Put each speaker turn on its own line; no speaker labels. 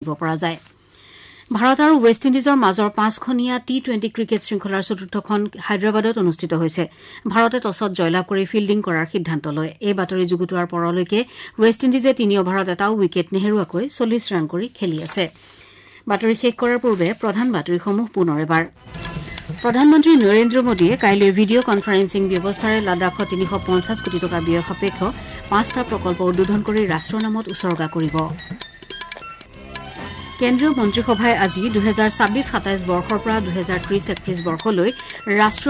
দেখিব পৰা যায় ভাৰত আৰু ৱেষ্ট ইণ্ডিজৰ মাজৰ 5খনীয়া টি20 ক্ৰিকেট শৃংখলাৰ চতুৰ্থখন হায়দৰাবাদত অনুষ্ঠিত হৈছে ভাৰতে টছত জয়লাভ কৰি ফিল্ডিং কৰাৰ সিদ্ধান্ত লয় এই বাতৰি যুগুতোৱাৰ পৰলৈকে ৱেষ্ট ইণ্ডিজে 3 অভাৰত এটাও উইকেট নেহেৰুৱাকৈ 40 ৰান কৰি খেলি আছে বাতৰি শেষ কৰাৰ পূৰ্বে প্ৰধান বাতৰিসমূহ পুনৰ এবাৰ প্ৰধানমন্ত্ৰী নৰেন্দ্ৰ মোদীয়ে কাইলৈ ভিডিঅ' কনফাৰেন্সিং ব্যৱস্থাৰে লাডাখত 350 কোটি টকা ব্যয় সাপেক্ষ 5টা প্ৰকল্প উদ্বোধন কৰি ৰাষ্ট্ৰৰ নামত উৎসৰ্গা কৰিব কেন্দ্ৰীয় মন্ত্ৰীসভাই আজি 2026-27 বৰ্ষৰ পৰা 2030-31 বৰ্ষলৈ ৰাষ্ট্ৰীয়